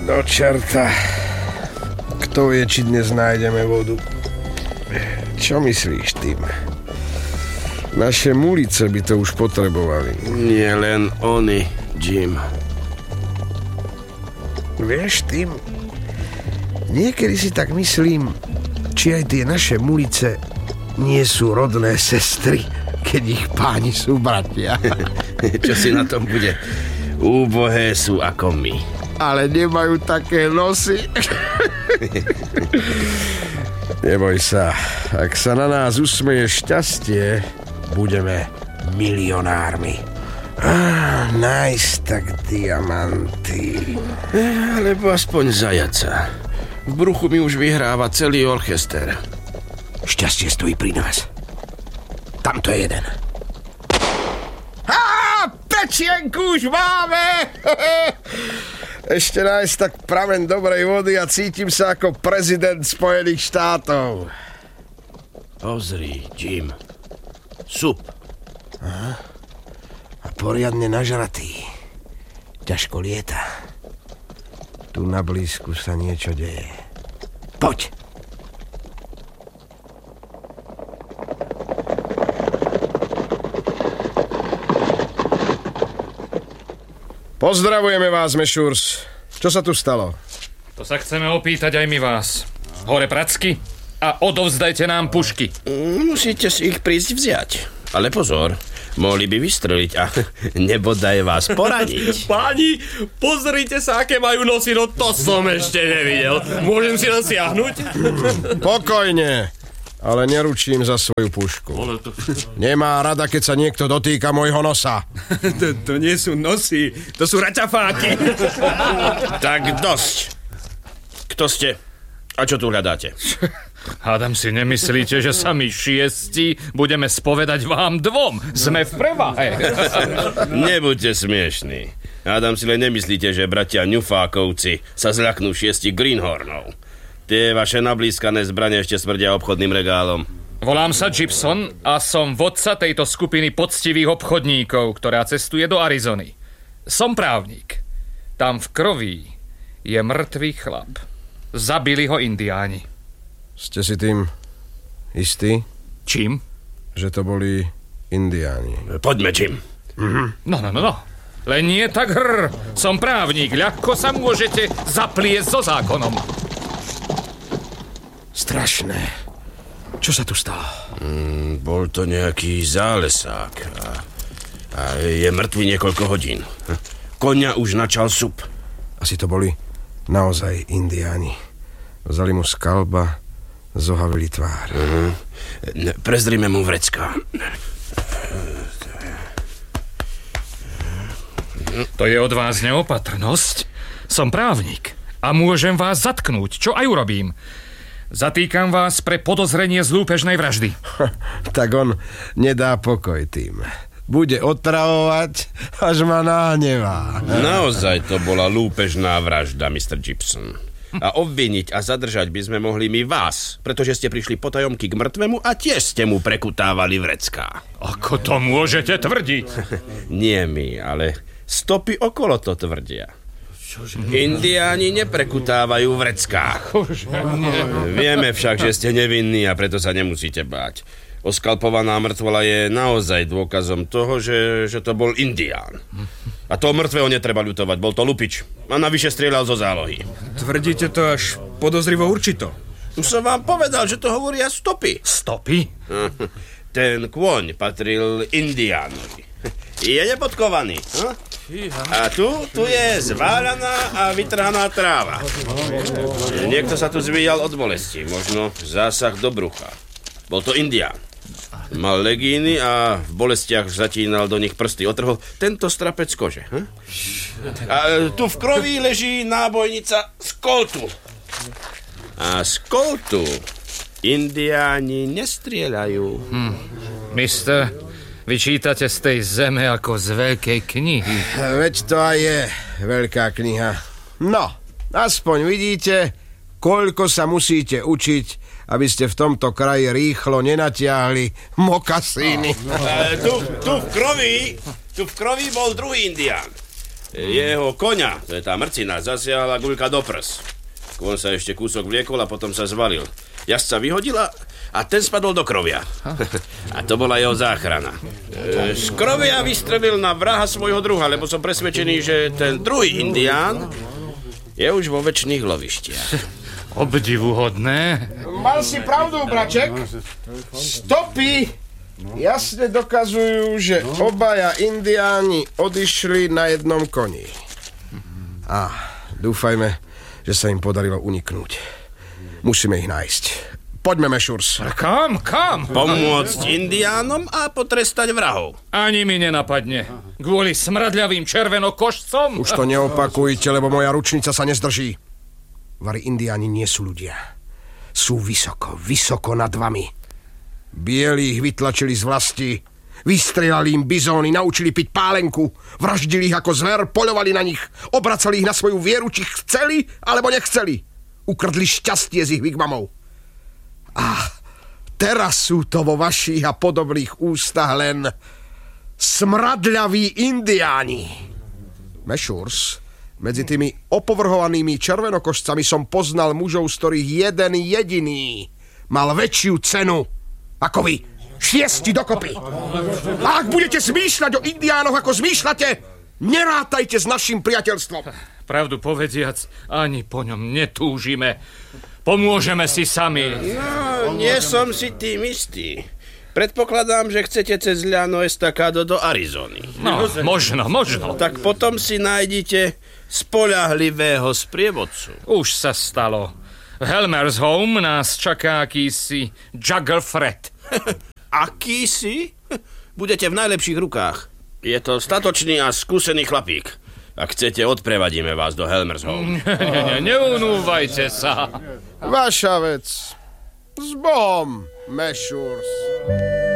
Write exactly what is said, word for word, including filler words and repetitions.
Do čerta. Kto vie, či dnes nájdeme vodu. Čo myslíš, tým? Naše mulice by to už potrebovali. Nie len oni, Jim. Vieš, tým, niekedy si tak myslím, či aj tie naše mulice nie sú rodné sestry, keď ich páni sú bratia. Čo si na tom bude? Úbohé sú ako my. Ale nemajú také nosy. Neboj sa, ak sa na nás usmeje šťastie, budeme milionármi. Ah, nájsť tak diamanty. Alebo aspoň zajaca. V bruchu mi už vyhráva celý orchester. Šťastie stojí pri nás. Tamto je jeden. Á, pečienku už máme! Ešte nájsť tak pramen dobrej vody a cítim sa ako prezident Spojených štátov. Pozri, Jim. Sup. Aha. A poriadne nažratý. Ťažko lieta. Tu na blízku sa niečo deje. Poď! Pozdravujeme vás, mešúrs. Čo sa tu stalo? To sa chceme opýtať aj my vás. Hore pracky a odovzdajte nám pušky. Musíte si ich prísť vziať. Ale pozor, mohli by vystreliť a nebodaj vás poradiť. Páni, pozrite sa, aké majú nosy, no to som ešte nevidel. Môžem si nasiahnuť? Pokojne, ale neručím za svoju pušku. Nemá rada, keď sa niekto dotýka môjho nosa. to, to nie sú nosy, to sú raťafáky. Tak dosť. Kto ste? A čo tu hľadáte? Hádam si nemyslíte, že sami šiesti budeme spovedať vám dvom. Sme v prevahe. Nebuďte smiešní. Hádam si len nemyslíte, že bratia Ňufákovci sa zľaknú šiesti Greenhornov. Tie vaše nablískané zbrane ešte smrdia obchodným regálom. Volám sa Gibson a som vodca tejto skupiny poctivých obchodníkov, ktorá cestuje do Arizony. Som právnik. Tam v kroví je mŕtvý chlap. Zabili ho indiáni. Ste si tým istí? Čím? Že to boli indiáni. Poďme, Jim. Mhm. No, no, no, no. Len nie tak hrr. Som právnik. Ľahko sa môžete zapliesť so zákonom. Strašné. Čo sa tu stalo? Mm, bol to nejaký zálesák a, a je mŕtvý niekoľko hodín. Koňa už načal sup. Asi to boli naozaj indiáni. Vzali mu skalba, zohavili tvár. Uh-huh. Prezrime mu vrecká. To je od vás neopatrnosť. Som právnik a môžem vás zatknúť, čo aj urobím. Zatýkam vás pre podozrenie z lúpežnej vraždy. Tak on nedá pokoj tým. Bude otravovať, až ma nahnevá. Naozaj to bola lúpežná vražda, mister Gibson. A obviniť a zadržať by sme mohli my vás, pretože ste prišli potajomky k mŕtvemu a tiež ste mu prekutávali vrecká. Ako to môžete tvrdiť? Nie my, ale stopy okolo to tvrdia. Indiáni neprekutávajú vrecká. Vieme však, že ste nevinní a preto sa nemusíte báť. Oskalpovaná mŕtvola je naozaj dôkazom toho, že, že to bol indián. A toho mŕtvého netreba ľutovať, bol to lupič. A navyše strieľal zo zálohy. Tvrdíte to až podozrivo určito. Už som vám povedal, že to hovoria stopy. Stopy? Ten kôň patril indiánovi. Je nepodkovaný. A tu, tu je zváľaná a vytrhaná tráva. Niekto sa tu zvíjal od bolesti, možno zásah do brucha. Bol to indián. Mal legíny a v bolestiach zatínal do nich prsty. Otrhol tento strapec kože. Hm? A tu v kroví leží nábojnica z koltu. A z koltu indiáni nestrieľajú. Hm. Mister, vyčítate z tej zeme ako z veľkej knihy. Veď to aj je veľká kniha. No, aspoň vidíte, koľko sa musíte učiť, aby ste v tomto kraji rýchlo nenatiahli mokasíny. No, no. tu, tu v kroví, tu v kroví bol druhý indián. Jeho koňa, to je tá mrcina, zasiahla guľka do prs. Kôň sa ešte kúsok vliekol a potom sa zvalil. Jazdca vyhodila a ten spadol do krovia. A to bola jeho záchrana. E, z krovia vystrelil na vraha svojho druha, lebo som presvedčený, že ten druhý indián je už vo večných lovištiach. Obdivuhodné. Mal si pravdu, braček. Stopy jasne dokazujú, že obaja indiáni odišli na jednom koni. A dúfajme, že sa im podarilo uniknúť. Musíme ich nájsť. Poďme, Mešurs. Kam, kam? Pomôcť indiánom a potrestať vrahov. Ani mi nenapadne. Kvôli smradľavým červenokošcom? Už to neopakujte, lebo moja ručnica sa nezdrží. Vari indiáni nie sú ľudia. Sú vysoko, vysoko nad vami. Bieli ich vytlačili z vlasti, vystrelali im bizóny, naučili piť pálenku, vraždili ich ako zver, poľovali na nich, obracali ich na svoju vieru, či chceli, alebo nechceli. Ukradli šťastie z ich wigwamov. A teraz sú to vo vašich a podobných ústach len smradľaví indiáni. Mešurs, medzi tými opovrhovanými červenokošcami som poznal mužov, z ktorých jeden jediný mal väčšiu cenu ako vy. Šiesti dokopy. A ak budete zmýšľať o indiánoch, ako zmýšľate, nerátajte s našim priateľstvom. Pravdu povediac, ani po ňom netúžime. Pomôžeme si sami. No, nie som si tým istý. Predpokladám, že chcete cez Llano Estacado do Arizony. No, možno, možno. Tak potom si nájdite spoľahlivého sprievodcu. Už sa stalo. V Helmer's Home nás čaká akýsi Juggle Fred. Akýsi? Budete v najlepších rukách. Je to statočný a skúsený chlapík. Ak chcete, odprevadíme vás do Helmer's Home. Ne, ne, neunúvajte sa. Vaša vec. S Bohom, Mešurs.